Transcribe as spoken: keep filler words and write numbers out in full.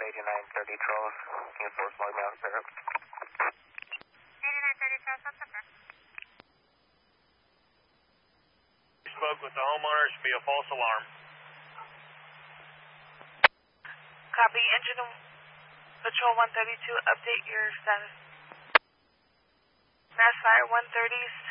eighty-nine thirty Charles. Can you source log me out of pickup? eighty-nine thirty Charles, what's up, sir? We spoke with the homeowner. Should be a false alarm. Copy. Engine Patrol one thirty-two, update your status. Mass Fire one thirty.